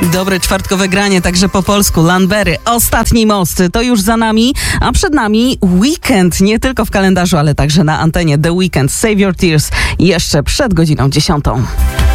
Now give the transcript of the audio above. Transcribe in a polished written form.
Dobre czwartkowe granie, także po polsku. Lanbery, Ostatni most, to już za nami, a przed nami weekend, nie tylko w kalendarzu, ale także na antenie. The Weekend, Save Your Tears, jeszcze przed godziną 10.